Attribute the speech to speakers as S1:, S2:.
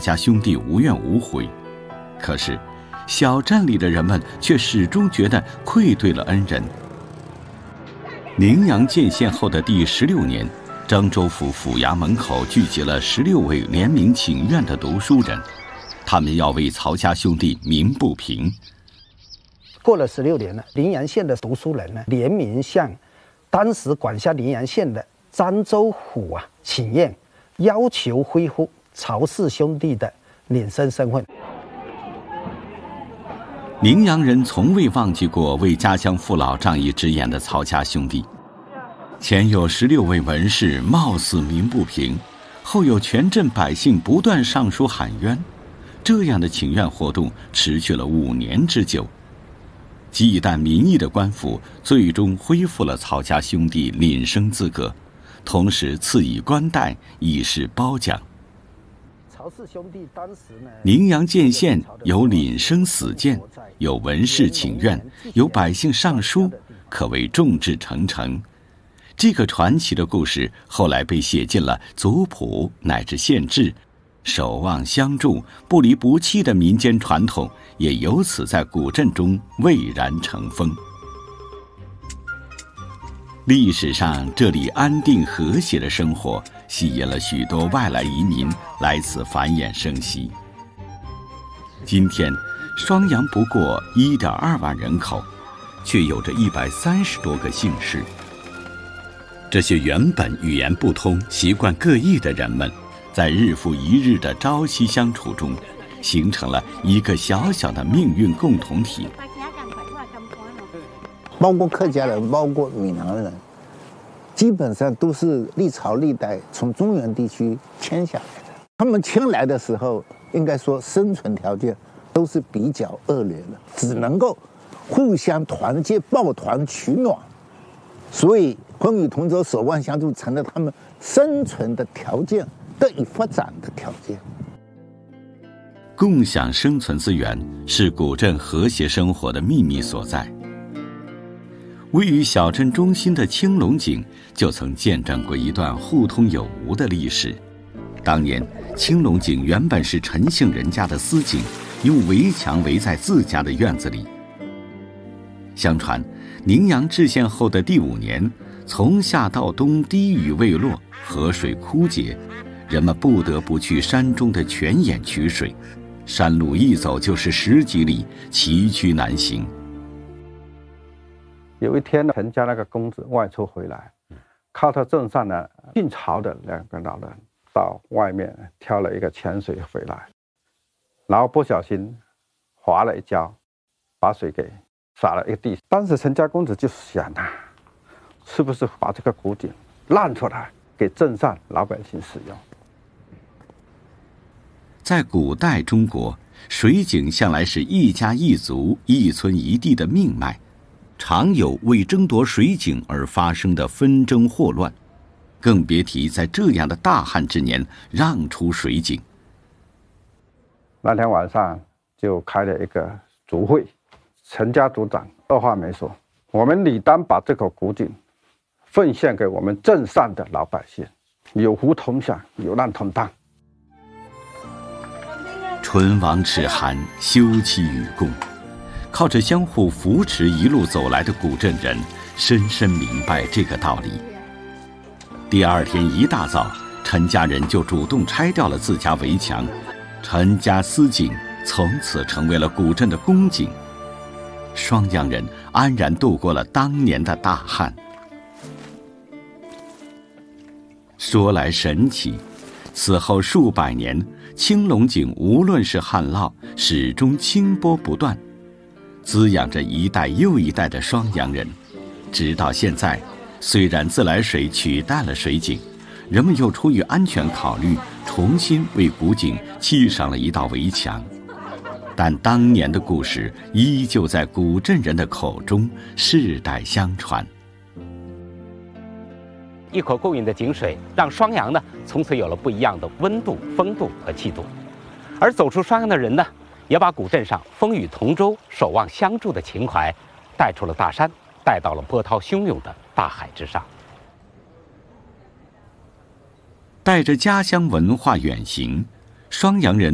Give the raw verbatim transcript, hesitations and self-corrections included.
S1: 家兄弟无怨无悔。可是，小镇里的人们却始终觉得愧对了恩人。宁阳建县后的第十六年，漳州府府衙门口聚集了十六位联名请愿的读书人，他们要为曹家兄弟鸣不平。
S2: 过了十六年了，宁阳县的读书人呢联名向当时管辖宁阳县的漳州府啊请愿，要求恢复曹氏兄弟的领生身份。
S1: 宁阳人从未忘记过为家乡父老仗义直言的曹家兄弟。前有十六位文士冒死鸣不平，后有全镇百姓不断上书喊冤，这样的请愿活动持续了五年之久。忌惮民意的官府最终恢复了曹家兄弟领生资格，同时赐以官带，以示褒奖。
S2: 曹氏兄弟当时呢，
S1: 宁阳建县有领生死谏，有文士请愿，有百姓上书，可谓众志成城。这个传奇的故事后来被写进了族谱乃至县志，守望相助、不离不弃的民间传统也由此在古镇中蔚然成风。历史上，这里安定和谐的生活吸引了许多外来移民来此繁衍生息。今天，双阳不过 一点二万人口，却有着一百三十多个姓氏。这些原本语言不通、习惯各异的人们，在日复一日的朝夕相处中，形成了一个小小的命运共同体。
S3: 包括客家人，包括闽南人，基本上都是历朝历代从中原地区迁下来的。他们迁来的时候，应该说生存条件都是比较恶劣的，只能够互相团结、抱团取暖，所以风雨同舟、守望相助成了他们生存的条件、得以发展的条件。
S1: 共享生存资源是古镇和谐生活的秘密所在。位于小镇中心的青龙井就曾见证过一段互通有无的历史。当年，青龙井原本是陈姓人家的私井，用围墙围在自家的院子里。相传，宁阳置县后的第五年，从夏到冬滴雨未落，河水枯竭，人们不得不去山中的泉眼取水，山路一走就是十几里，崎岖难行。
S4: 有一天呢，陈家那个公子外出回来，靠他镇上呢晋朝的两个老人到外面挑了一个泉水回来，然后不小心滑了一跤，把水给洒了一个地。当时陈家公子就想啊，是不是把这个古井让出来给镇上老百姓使用？
S1: 在古代中国，水井向来是一家一族、一村一地的命脉，常有为争夺水井而发生的纷争祸乱，更别提在这样的大旱之年让出水井。
S4: 那天晚上就开了一个族会，陈家族长二话没说，我们理当把这口古井奉献给我们镇上的老百姓，有福同享，有难同当。
S1: 唇亡齿寒，休戚与共，靠着相互扶持一路走来的古镇人深深明白这个道理。第二天一大早，陈家人就主动拆掉了自家围墙，陈家私井从此成为了古镇的公井。双阳人安然度过了当年的大旱。说来神奇，此后数百年，青龙井无论是旱涝，始终清波不断，滋养着一代又一代的双阳人。直到现在，虽然自来水取代了水井，人们又出于安全考虑，重新为古井砌上了一道围墙，但当年的故事依旧在古镇人的口中世代相传。
S5: 一口够饮的井水，让双阳呢从此有了不一样的温度、风度和气度。而走出双阳的人呢，也把古镇上风雨同舟、守望相助的情怀带出了大山，带到了波涛汹涌的大海之上。
S1: 带着家乡文化远行，双阳人